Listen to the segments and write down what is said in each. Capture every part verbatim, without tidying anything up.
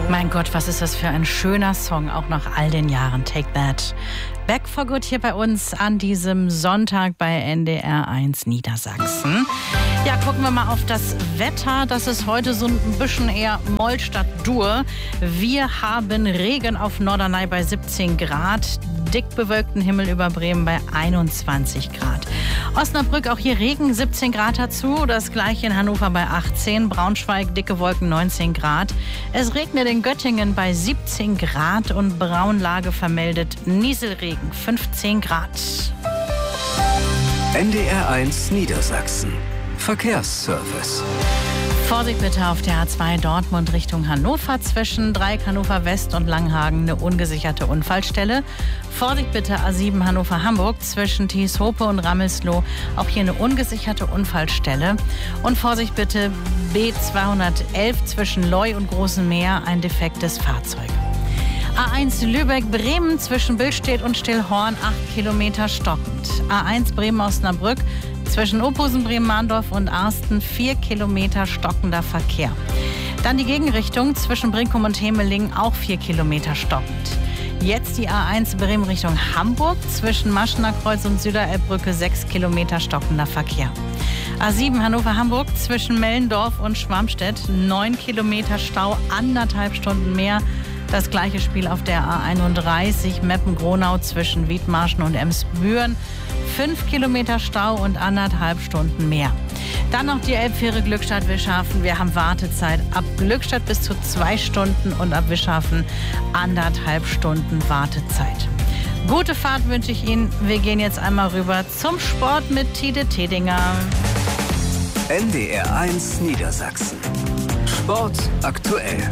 Mein Gott, was ist das für ein schöner Song, auch nach all den Jahren. Take That. Back for Good hier bei uns an diesem Sonntag bei N D R eins Niedersachsen. Ja, gucken wir mal auf das Wetter. Das ist heute so ein bisschen eher Moll statt Dur. Wir haben Regen auf Norderney bei siebzehn Grad, dick bewölkten Himmel über Bremen bei einundzwanzig Grad. Osnabrück, auch hier Regen, siebzehn Grad dazu. Das gleiche in Hannover bei achtzehn. Braunschweig, dicke Wolken, neunzehn Grad. Es regnet in Göttingen bei siebzehn Grad und Braunlage vermeldet Nieselregen, fünfzehn Grad. N D R eins Niedersachsen. Verkehrsservice. Vorsicht bitte auf der A zwei Dortmund Richtung Hannover zwischen Dreieck Hannover West und Langhagen eine ungesicherte Unfallstelle. Vorsicht bitte A sieben Hannover Hamburg zwischen Thieshope und Rammelsloh, auch hier eine ungesicherte Unfallstelle. Und Vorsicht bitte B zweihundertelf zwischen Leu und Großem Meer, ein defektes Fahrzeug. A eins Lübeck-Bremen zwischen Billstedt und Stillhorn, acht Kilometer stockend. A eins Bremen-Osnabrück zwischen Ophusen, Bremen-Mahndorf und Arsten, vier Kilometer stockender Verkehr. Dann die Gegenrichtung zwischen Brinkum und Hemeling, auch vier Kilometer stockend. Jetzt die A eins Bremen Richtung Hamburg zwischen Maschener Kreuz und Süderelbbrücke, sechs Kilometer stockender Verkehr. A sieben Hannover-Hamburg zwischen Mellendorf und Schwarmstedt, neun Kilometer Stau, anderthalb Stunden mehr. Das gleiche Spiel auf der A einunddreißig Meppen-Gronau zwischen Wiedmarschen und Emsbüren. Fünf Kilometer Stau und anderthalb Stunden mehr. Dann noch die Elbfähre Glückstadt-Wischhafen. Wir haben Wartezeit ab Glückstadt bis zu zwei Stunden und ab Wischhafen anderthalb Stunden Wartezeit. Gute Fahrt wünsche ich Ihnen. Wir gehen jetzt einmal rüber zum Sport mit Tide Tedinger. N D R eins Niedersachsen. Sport aktuell.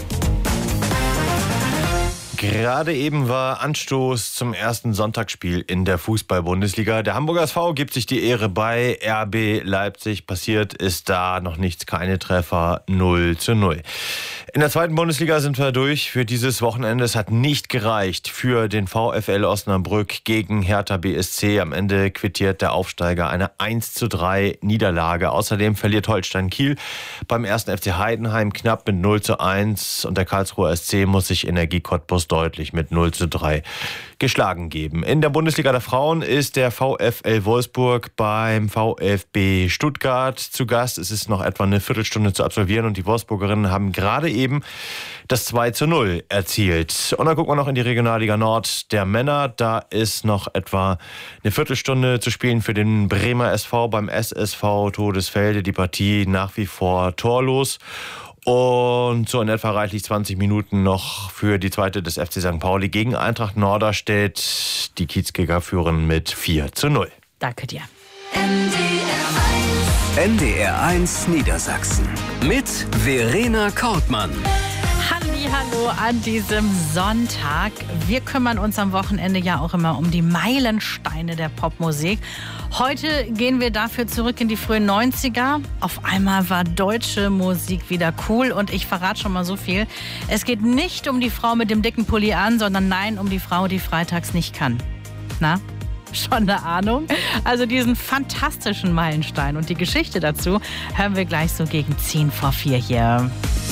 Gerade eben war Anstoß zum ersten Sonntagsspiel in der Fußball-Bundesliga. Der Hamburger S V gibt sich die Ehre bei R B Leipzig. Passiert ist da noch nichts, keine Treffer, null zu null. In der zweiten Bundesliga sind wir durch für dieses Wochenende. Es hat nicht gereicht für den VfL Osnabrück gegen Hertha B S C. Am Ende quittiert der Aufsteiger eine eins zu drei Niederlage. Außerdem verliert Holstein Kiel beim ersten F C Heidenheim knapp mit null zu eins. Und der Karlsruher S C muss sich Energie Cottbus deutlich mit null zu drei geschlagen geben. In der Bundesliga der Frauen ist der VfL Wolfsburg beim VfB Stuttgart zu Gast. Es ist noch etwa eine Viertelstunde zu absolvieren und die Wolfsburgerinnen haben gerade eben das zwei zu null erzielt. Und dann gucken wir noch in die Regionalliga Nord der Männer. Da ist noch etwa eine Viertelstunde zu spielen für den Bremer S V beim S S V Todesfelde. Die Partie nach wie vor torlos. Und so in etwa reichlich zwanzig Minuten noch für die zweite des F C Sankt Pauli gegen Eintracht Norderstedt. Die Kiezkicker führen mit vier zu null. Danke dir. N D R eins. N D R eins Niedersachsen mit Verena Kortmann. Hallo an diesem Sonntag. Wir kümmern uns am Wochenende ja auch immer um die Meilensteine der Popmusik. Heute gehen wir dafür zurück in die frühen neunziger. Auf einmal war deutsche Musik wieder cool und ich verrate schon mal so viel. Es geht nicht um die Frau mit dem dicken Pulli an, sondern nein, um die Frau, die freitags nicht kann. Na? Schon eine Ahnung? Also diesen fantastischen Meilenstein und die Geschichte dazu hören wir gleich so gegen zehn vor vier hier.